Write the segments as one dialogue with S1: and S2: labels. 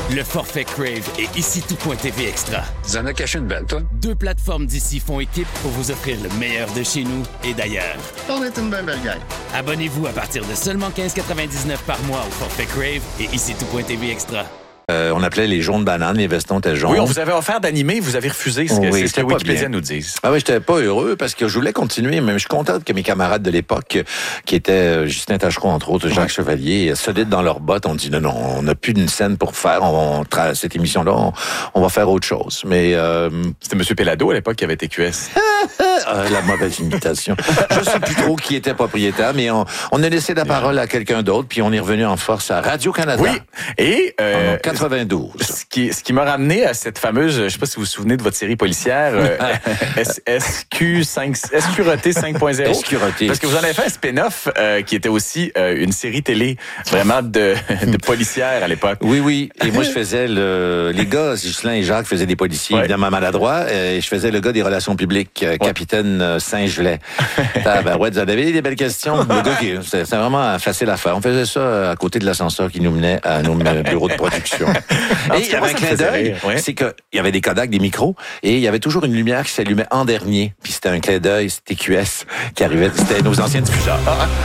S1: Le forfait Crave et ici tout.tv Extra.
S2: Tu en as caché une belle, toi?
S1: 2 plateformes d'ici font équipe pour vous offrir le meilleur de chez nous et d'ailleurs.
S2: On est une belle gang.
S1: Abonnez-vous à partir de seulement 15,99 par mois au forfait Crave et ici tout.tv Extra.
S3: On appelait les jaunes bananes, les vestons étaient jaunes.
S4: Oui, on vous avait offert d'animer, vous avez refusé. C'est ce que Wikipédia nous dit.
S3: Ah oui, j'étais pas heureux parce que je voulais continuer, mais je suis content que mes camarades de l'époque, qui étaient Justin Tachereau, entre autres, Jacques Chevalier, solides dans leurs bottes, ont dit non, on n'a plus d'une scène pour faire cette émission-là, on va faire autre chose. Mais
S4: c'était M. Pellado à l'époque qui avait été QS.
S3: La mauvaise imitation. Je sais plus trop qui était propriétaire, mais on a laissé la parole à quelqu'un d'autre, puis on est revenu en force à Radio-Canada.
S4: Oui, et...
S3: en 92.
S4: Ce qui m'a ramené à cette fameuse, je sais pas si vous vous souvenez de votre série policière, Escuroté 5.0.
S3: Escuroté.
S4: Parce que vous en avez fait un spin-off qui était aussi une série télé vraiment de policière à l'époque.
S3: Oui. Et moi, je faisais les gars, Ghislain et Jacques faisaient des policiers, évidemment maladroits, et je faisais le gars des relations publiques, capitaine Saint-Gelais. Ouais, vous avez des belles questions. Le gars, c'était vraiment facile à faire. On faisait ça à côté de l'ascenseur qui nous menait à nos bureaux de production. Et il y avait un clin d'œil, c'est qu'il y avait des Kodak, des micros, et il y avait toujours une lumière qui s'allumait en dernier. Puis c'était un clin d'œil, c'était QS qui arrivait, c'était nos anciens diffuseurs.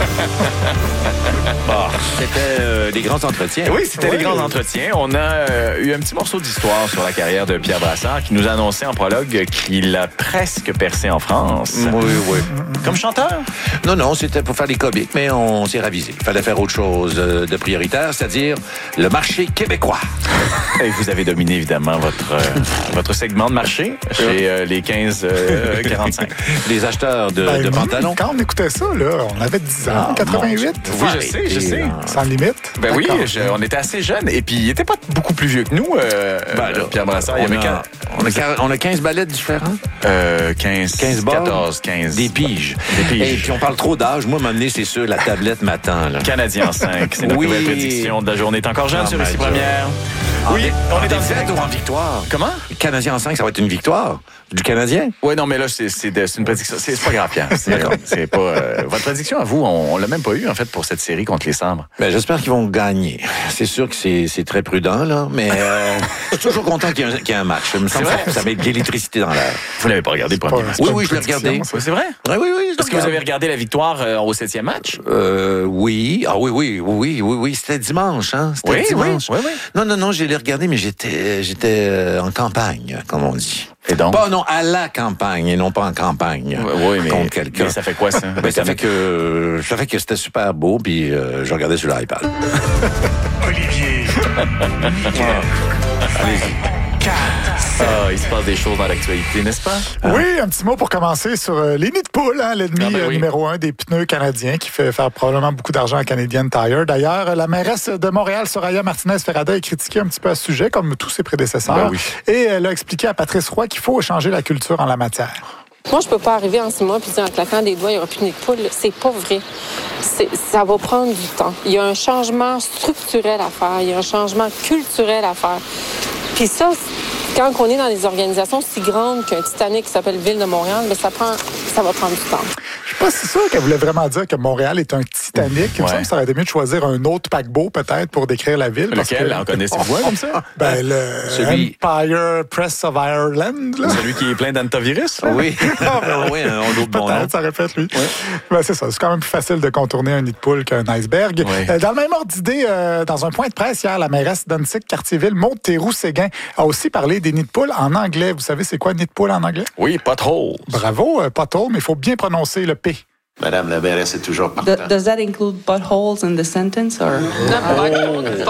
S3: C'était les grands entretiens.
S4: Oui, c'était les grands entretiens. On a eu un petit morceau d'histoire sur la carrière de Pierre Brassard qui nous a annoncé en prologue qu'il a presque percé en France.
S3: Oui.
S4: Comme chanteur?
S3: Non, c'était pour faire des comiques, mais on s'est ravisé. Il fallait faire autre chose de prioritaire, c'est-à-dire le marché québécois.
S4: Et vous avez dominé évidemment votre segment de marché chez les 15-45.
S3: Les acheteurs de pantalons.
S5: Quand on écoutait ça, là, on avait 10 ans, 88.
S4: Oui, je sais.
S5: Sans limite.
S4: Ben oui, on était assez jeunes. Et puis, il était pas beaucoup plus vieux que nous, Pierre Brassard.
S3: On a 15 ballettes différents.
S4: 15 balles. 14, 15.
S3: Des piges. Et puis, on parle trop d'âge. Moi, m'amener, c'est sûr, la tablette m'attend. Là.
S4: Canadien en 5. C'est notre nouvelle prédiction de la journée. T'es encore jeune sur Ici Première. Oui, on est en direct
S3: ou en victoire.
S4: Comment?
S3: Le Canadien en 5, ça va être une victoire du Canadien.
S4: Oui, non, mais là, c'est une prédiction. C'est pas grave, Pierre. C'est pas... votre prédiction à vous, on l'a même pas eu, en fait, pour cette série contre les Sabres.
S3: Ben, j'espère qu'ils vont gagner. C'est sûr que c'est très prudent, là, mais je suis toujours content qu'il y ait un match. Ça me semble que ça met de l'électricité dans l'air.
S4: Vous l'avez pas regardé le premier match?
S3: Oui, je l'ai regardé.
S4: C'est vrai?
S3: Oui.
S4: Est-ce que vous avez regardé la victoire au 7e match?
S3: Oui. Ah oui. C'était dimanche, hein? C'était dimanche.
S4: Oui.
S3: Non, je l'ai regardé, mais j'étais en campagne, comme on dit.
S4: Et donc?
S3: Non, à la campagne et non pas en campagne.
S4: Oui, mais
S3: contre quelqu'un.
S4: Mais ça fait quoi, ça?
S3: Ça fait que c'était super beau, puis je regardais sur l'iPad.
S2: Olivier.
S3: Allez-y.
S4: Il se passe des choses dans l'actualité, n'est-ce pas?
S5: Oui, un petit mot pour commencer sur les nids de poule, l'ennemi numéro 1 des pneus canadiens qui fait faire probablement beaucoup d'argent à Canadian Tire. D'ailleurs, la mairesse de Montréal, Soraya Martinez-Ferrada, a critiqué un petit peu à ce sujet, comme tous ses prédécesseurs. Et elle a expliqué à Patrice Roy qu'il faut changer la culture en la matière.
S6: Moi, je peux pas arriver en 6 mois puis dire en claquant des doigts, il n'y aura plus de nid de poule. C'est pas vrai. Ça va prendre du temps. Il y a un changement structurel à faire. Il y a un changement culturel à faire. Puis ça, quand on est dans des organisations si grandes qu'un Titanic qui s'appelle Ville de Montréal, bien, ça va prendre du temps.
S5: Je suis pas si sûr qu'elle voulait vraiment dire que Montréal est un Titanic. Il me semble que ça aurait été mieux de choisir un autre paquebot, peut-être, pour décrire la ville.
S4: Lequel? En connaissez-vous comme ça?
S5: Le Empire Press of Ireland. Là.
S4: Celui qui est plein d'antivirus?
S3: Oui. On autre bon nom.
S5: Ça répète, lui. Oui. C'est ça. C'est quand même plus facile de contourner un nid de poule qu'un iceberg. Oui. Dans le même ordre d'idée, dans un point de presse hier, la mairesse d'Annecy-Cartierville, Maude Théroux-Séguin, a aussi parlé des nids de poule en anglais. Vous savez, c'est quoi un nid de poule en anglais?
S4: Oui, potholes.
S5: Bravo, pothole, mais il faut bien prononcer le P.
S7: Madame la mairesse est toujours partant.
S8: Does that include buttholes in the sentence? Or?
S6: Buttholes.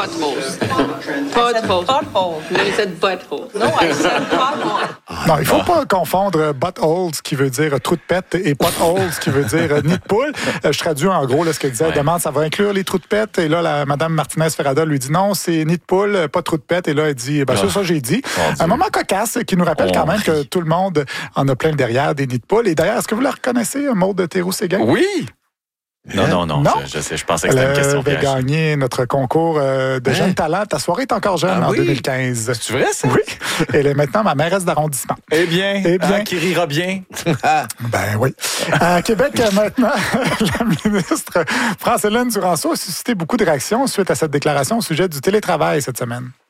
S6: Potholes. No, you said butthole. No, I said pothole.
S5: Non, il ne faut pas confondre buttholes, qui veut dire trou de pète, et potholes, qui veut dire nid de poule. Je traduis en gros là, ce qu'elle disait. Elle demande, ça va inclure les trous de pète. Et là, Mme Martinez-Ferrada lui dit non, c'est nid de poule, pas trou de pète. Et là, elle dit, c'est ça, j'ai dit. Un moment cocasse qui nous rappelle quand même que tout le monde en a plein derrière des nids de poule. Et d'ailleurs, est-ce que vous la reconnaissez, Maude Théroux-Séguin?
S4: Oui! Non. Je pensais que c'était une question piège.
S5: Elle avait gagné notre concours de jeunes talents. Ta soirée est encore jeune en 2015.
S4: C'est vrai, ça?
S5: Oui. Elle est maintenant ma mairesse d'arrondissement.
S4: Eh bien. Qui rira bien.
S5: Ben oui. À Québec, maintenant, la ministre France-Hélène Duranceau a suscité beaucoup de réactions suite à cette déclaration au sujet du télétravail cette semaine.